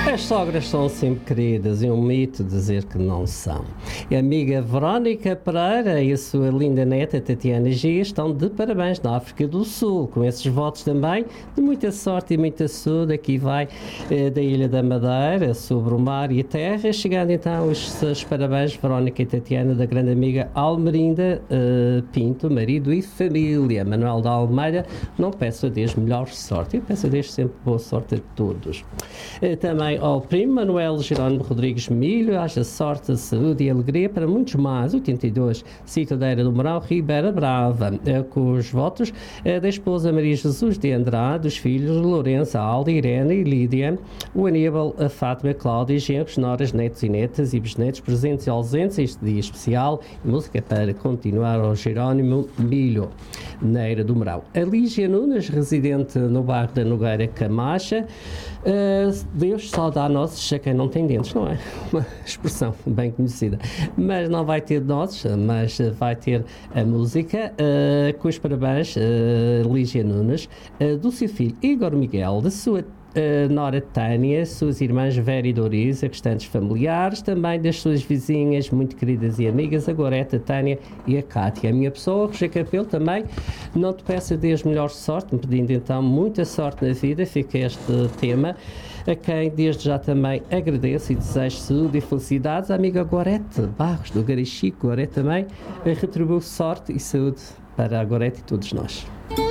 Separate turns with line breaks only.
As sogras são sempre queridas, é um mito dizer que não são. A amiga Verónica Pereira e a sua linda neta Tatiana G estão de parabéns na África do Sul, com esses votos também de muita sorte e muita saúde. Aqui vai da Ilha da Madeira, sobre o mar e a terra, chegando então os seus parabéns, Verónica e Tatiana, da grande amiga Almerinda Pinto, marido e família. Manuel da Almeida, não peço a Deus melhor sorte, eu peço a Deus sempre boa sorte a todos. Também ao primo Manuel Jerónimo Rodrigues Milho, haja sorte, saúde e alegria para muitos mais. 82, Citadeira do Moral, Ribeira Brava, com os votos da esposa Maria Jesus de Andrade, dos filhos Lourenço, Alda, Irene e Lídia, o Aníbal, a Fátima, Cláudia, genros, noras, netos e netas e bisnetos presentes e ausentes este dia especial. Música para continuar ao Jerónimo Milho, na Eira do Moral. A Lígia Nunes, residente no bairro da Nogueira Camacha, Deus só dá nozes a quem não tem dentes, não é? Uma expressão bem conhecida. Mas não vai ter nozes, mas vai ter a música, com os parabéns, Lígia Nunes, do seu filho Igor Miguel, da sua nora Tânia, suas irmãs Vera e Dorisa, restantes familiares, também das suas vizinhas muito queridas e amigas, a Goreta, Tânia e a Cátia. A minha pessoa, Roger Capelo, também não te peço a Deus melhor sorte, me pedindo então muita sorte na vida, fica este tema, a quem desde já também agradeço e desejo saúde e felicidades. A amiga Gorete Barros, do Garichico, Gorete também retribuiu sorte e saúde para a Gorete e todos nós.